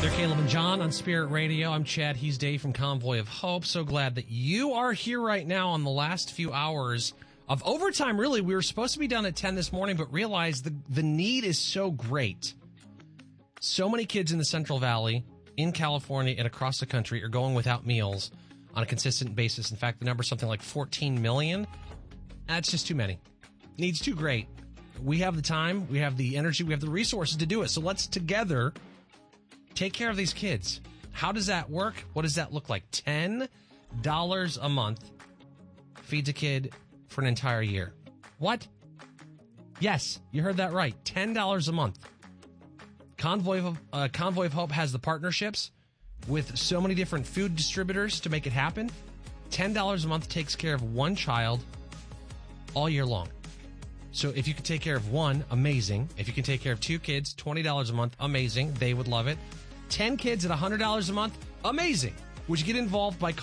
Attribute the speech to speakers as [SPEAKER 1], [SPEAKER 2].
[SPEAKER 1] They're Caleb and John on Spirit Radio. I'm Chad. He's Dave from Convoy of Hope. So glad that you are here right now on the last few hours of overtime. Really, we were supposed to be done at 10 this morning, but realized the need is so great. So many kids in the Central Valley, in California, and across the country are going without meals on a consistent basis. In fact, the number is something like 14 million. That's just too many. Need's too great. We have the time, we have the energy, we have the resources to do it. So let's together take care of these kids. How does that work? What does that look like? $10 a month feeds a kid for an entire year. What? Yes, you heard that right. $10 a month. Convoy of Hope has the partnerships with so many different food distributors to make it happen. $10 a month takes care of one child all year long. So if you can take care of one, amazing. If you can take care of two kids, $20 a month, amazing. They would love it. 10 kids at $100 a month, amazing. Would you get involved by